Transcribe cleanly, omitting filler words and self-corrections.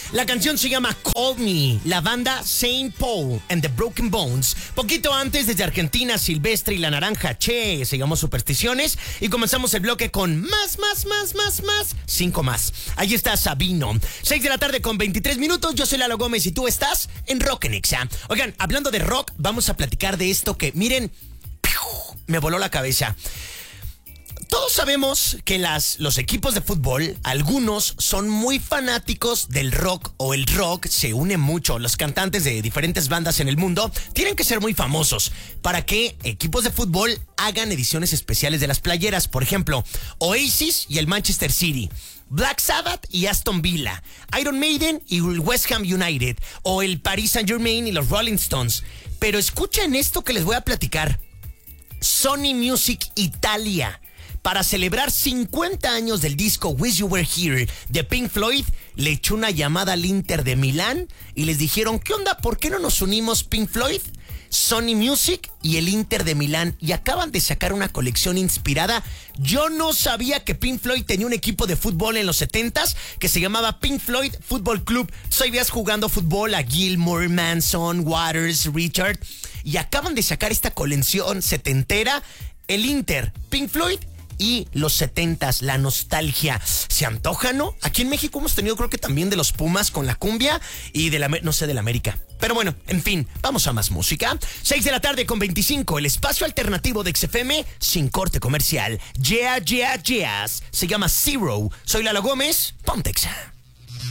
La canción se llama Call Me, la banda Saint Paul and the Broken Bones. Poquito antes, desde Argentina, Silvestre y La Naranja Che. Seguimos Supersticiones y comenzamos el bloque con más, 5 más. Ahí está Sabino. 6 de la tarde con 23 minutos. Yo soy Lalo Gómez y tú estás en Rock en Exa. Oigan, hablando de rock, vamos a platicar de esto que, miren, me voló la cabeza. Todos sabemos que los equipos de fútbol, algunos son muy fanáticos del rock o el rock se une mucho. Los cantantes de diferentes bandas en el mundo tienen que ser muy famosos para que equipos de fútbol hagan ediciones especiales de las playeras. Por ejemplo, Oasis y el Manchester City, Black Sabbath y Aston Villa, Iron Maiden y el West Ham United, o el Paris Saint-Germain y los Rolling Stones. Pero escuchen esto que les voy a platicar. Sony Music Italia, para celebrar 50 años del disco Wish You Were Here de Pink Floyd, le echó una llamada al Inter de Milán y les dijeron, ¿qué onda? ¿Por qué no nos unimos Pink Floyd, Sony Music y el Inter de Milán? Y acaban de sacar una colección inspirada. Yo no sabía que Pink Floyd tenía un equipo de fútbol en los 70s que se llamaba Pink Floyd Football Club. Sabías jugando fútbol a Gilmour, Manson, Waters, Richard. Y acaban de sacar esta colección setentera, el Inter, Pink Floyd y los 70s, la nostalgia. Se antoja, ¿no? Aquí en México hemos tenido, creo que también de los Pumas con la cumbia y de la, no sé, de la América. Pero bueno, en fin, vamos a más música. 6 de la tarde con 25, el espacio alternativo de XFM sin corte comercial. Yeah, yeah, yes. Se llama Zero. Soy Lalo Gómez, ponte Exa.